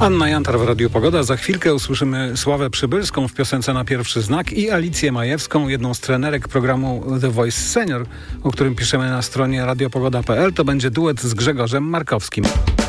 Anna Jantar w Radiu Pogoda. Za chwilkę usłyszymy Sławę Przybylską w piosence Na pierwszy znak i Alicję Majewską, jedną z trenerek programu The Voice Senior, o którym piszemy na stronie radiopogoda.pl. To będzie duet z Grzegorzem Markowskim.